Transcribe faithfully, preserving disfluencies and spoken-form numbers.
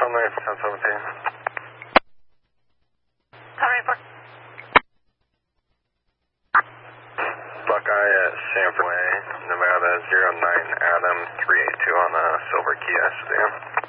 Sunday, ten seventeen. Buckeye at Sanford Way, Nevada, zero nine Adam, three eight two on the Silver Kia sedan.